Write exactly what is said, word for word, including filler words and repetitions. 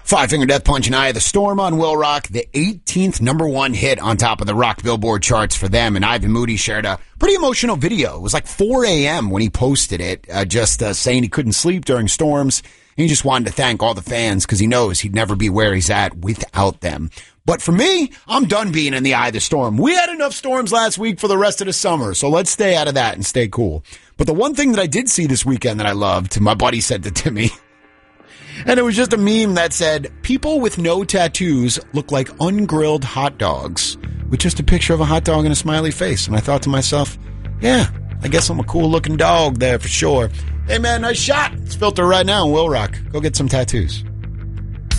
Five Finger Death Punch and Eye of the Storm on Will Rock, the eighteenth number one hit on top of the rock Billboard charts for them. And Ivan Moody shared a pretty emotional video. It was like four a.m. when he posted it, uh, just uh, saying he couldn't sleep during storms. And he just wanted to thank all the fans because he knows he'd never be where he's at without them. But for me, I'm done being in the eye of the storm. We had enough storms last week for the rest of the summer, so let's stay out of that and stay cool. But the one thing that I did see this weekend that I loved, my buddy sent it to me. And it was just a meme that said, people with no tattoos look like ungrilled hot dogs, with just a picture of a hot dog and a smiley face. And I thought to myself, yeah, I guess I'm a cool looking dog there for sure. Hey man, nice shot. It's Filter right now, Will Rock. Go get some tattoos.